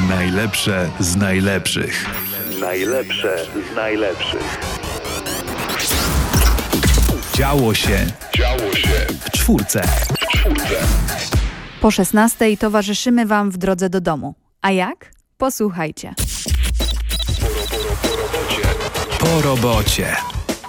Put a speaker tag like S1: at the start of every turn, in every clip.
S1: Najlepsze z najlepszych.
S2: Najlepsze z najlepszych.
S1: Działo się w czwórce.
S3: Po 16:00 towarzyszymy Wam w drodze do domu. A jak? Posłuchajcie.
S1: Po robocie.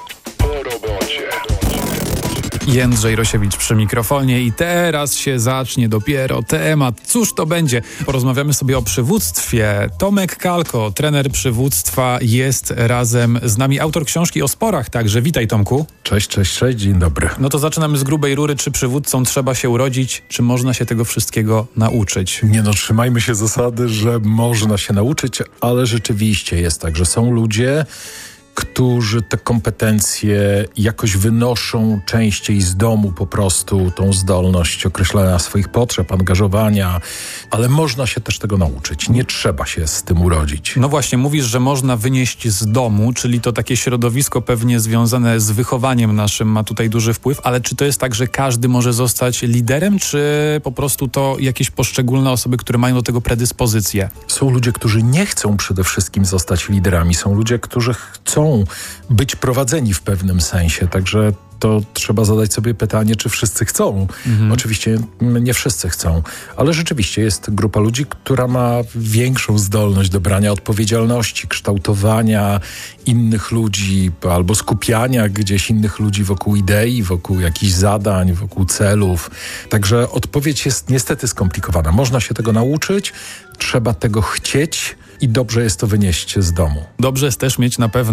S4: Jędrzej Rosiewicz przy mikrofonie i teraz się zacznie dopiero temat. Cóż to będzie? Porozmawiamy sobie o przywództwie. Tomek Kalko, trener przywództwa, jest razem z nami. Autor książki o sporach także. Witaj, Tomku.
S5: Cześć, dzień dobry.
S4: No to zaczynamy z grubej rury. Czy przywódcą trzeba się urodzić? Czy można się tego wszystkiego nauczyć?
S5: Trzymajmy się zasady, że można się nauczyć, ale rzeczywiście jest tak, że są ludzie, którzy te kompetencje jakoś wynoszą częściej z domu, po prostu tą zdolność określania swoich potrzeb, angażowania, ale można się też tego nauczyć. Nie trzeba się z tym urodzić.
S4: No właśnie, mówisz, że można wynieść z domu, czyli to takie środowisko pewnie związane z wychowaniem naszym ma tutaj duży wpływ, ale czy to jest tak, że każdy może zostać liderem, czy po prostu to jakieś poszczególne osoby, które mają do tego predyspozycje?
S5: Są ludzie, którzy nie chcą przede wszystkim zostać liderami. Są ludzie, którzy chcą być prowadzeni w pewnym sensie, także to trzeba zadać sobie pytanie, czy wszyscy chcą. Oczywiście nie wszyscy chcą, ale rzeczywiście jest grupa ludzi, która ma większą zdolność do brania odpowiedzialności, kształtowania innych ludzi albo skupiania gdzieś innych ludzi wokół idei, wokół jakichś zadań, wokół celów. Także odpowiedź jest niestety skomplikowana. Można się tego nauczyć, trzeba tego chcieć i dobrze jest to wynieść z domu.
S4: Dobrze jest też mieć na pewno